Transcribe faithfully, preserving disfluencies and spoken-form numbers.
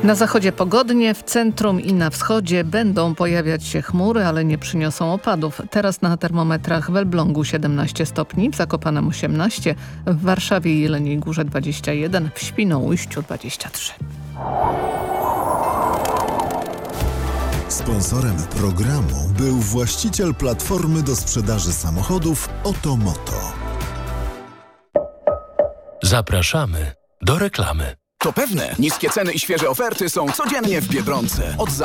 Na zachodzie pogodnie, w centrum i na wschodzie będą pojawiać się chmury, ale nie przyniosą opadów. Teraz na termometrach w Elblągu siedemnaście stopni, w Zakopanem osiemnaście, w Warszawie i Jeleniej Górze dwadzieścia jeden, w Świnoujściu dwadzieścia trzy. Sponsorem programu był właściciel platformy do sprzedaży samochodów Otomoto. Zapraszamy do reklamy. To pewne, niskie ceny i świeże oferty są codziennie w Biedronce. Od